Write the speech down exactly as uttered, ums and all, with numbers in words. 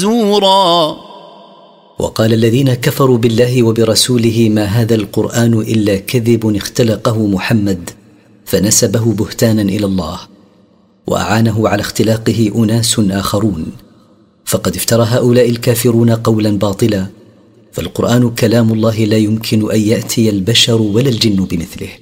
زورا. وقال الذين كفروا بالله وبرسوله ما هذا القرآن إلا كذب اختلقه محمد، فنسبه بهتانا إلى الله، وأعانه على اختلاقه أناس آخرون، فقد افترى هؤلاء الكافرون قولا باطلا، فالقرآن كلام الله لا يمكن أن يأتي البشر ولا الجن بمثله.